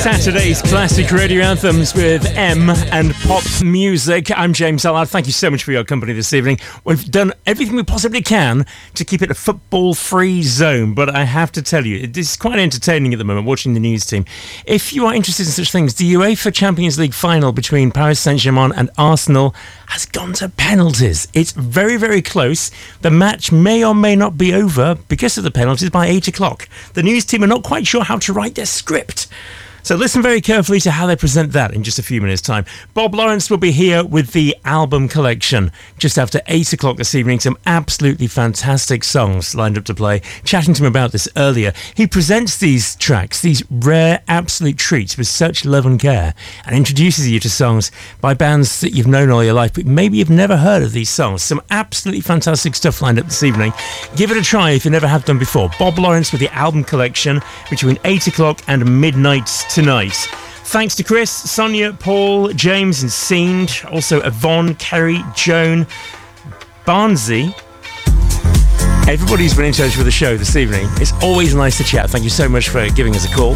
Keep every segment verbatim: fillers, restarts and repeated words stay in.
Saturday's classic radio anthems with M and pop music. I'm James Allard. Thank you so much for your company this evening. We've done everything we possibly can to keep it a football-free zone, but I have to tell you, it is quite entertaining at the moment watching the news team. If you are interested in such things, the UEFA Champions League final between Paris Saint-Germain and Arsenal has gone to penalties. It's very, very close. The match may or may not be over because of the penalties by eight o'clock. The news team are not quite sure how to write their script. So listen very carefully to how they present that in just a few minutes' time. Bob Lawrence will be here with the album collection just after eight o'clock this evening. Some absolutely fantastic songs lined up to play. Chatting to him about this earlier. He presents these tracks, these rare absolute treats with such love and care, and introduces you to songs by bands that you've known all your life, but maybe you've never heard of these songs. Some absolutely fantastic stuff lined up this evening. Give it a try if you never have done before. Bob Lawrence with the album collection between eight o'clock and midnight tonight. Thanks to Chris, Sonia, Paul, James and Seend, also Yvonne, Kerry, Joan, Barnsey. Everybody's been in touch with the show this evening. It's always nice to chat. Thank you so much for giving us a call.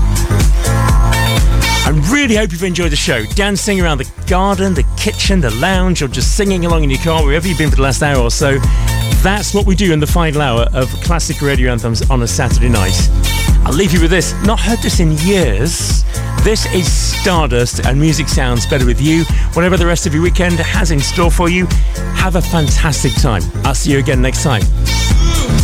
I really hope you've enjoyed the show. Dancing around the garden, the kitchen, the lounge, or just singing along in your car, wherever you've been for the last hour or so. That's what we do in the final hour of classic radio anthems on a Saturday night. I'll leave you with this. Not heard this in years. This is Stardust, and music sounds better with you. Whatever the rest of your weekend has in store for you, have a fantastic time. I'll see you again next time.